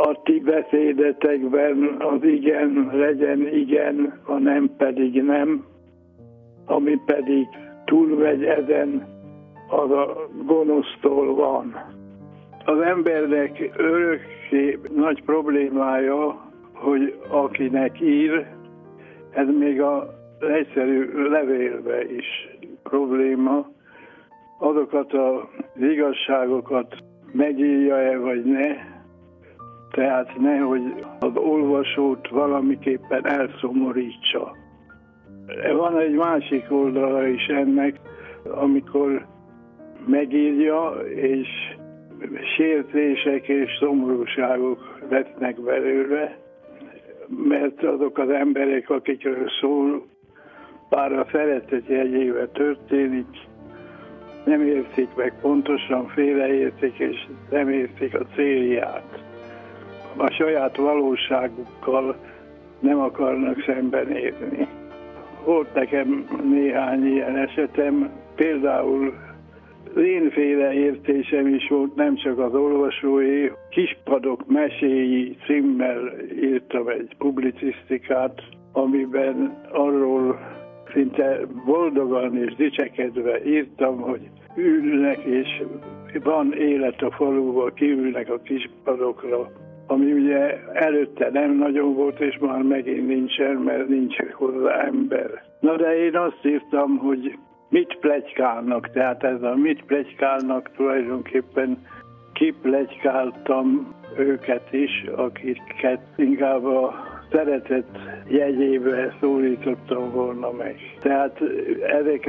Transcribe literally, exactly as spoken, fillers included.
a ti beszédetekben az igen legyen igen, a nem pedig nem, ami pedig túlmegy ezen, az a gonosztól van. Az embernek örökké nagy problémája, hogy akinek ír, ez még az egyszerű levélbe is probléma, azokat az igazságokat megírja-e vagy ne, tehát nehogy az olvasót valamiképpen elszomorítsa. Van egy másik oldala is ennek, amikor megírja, és sértések és szomorúságok lesznek belőle, mert azok az emberek, akikről szól, bár a szeretet jegyével történik, nem értik meg pontosan, félreértik, és nem értik a célját. A saját valóságukkal nem akarnak szembenézni. Volt nekem néhány ilyen esetem, például én félreértésem is volt, nem csak az olvasói. Kispadok meséi címmel írtam egy publicisztikát, amiben arról szinte boldogan és dicsekedve írtam, hogy ülnek és van élet a faluban, kiülnek a kispadokra, ami ugye előtte nem nagyon volt, és már megint nincsen, mert nincs hozzá ember. Na de én azt írtam, hogy mit pletykálnak, tehát ez a mit pletykálnak tulajdonképpen kipletykáltam őket is, akiket inkább a szeretet jegyébe szólítottam volna meg. Tehát ezek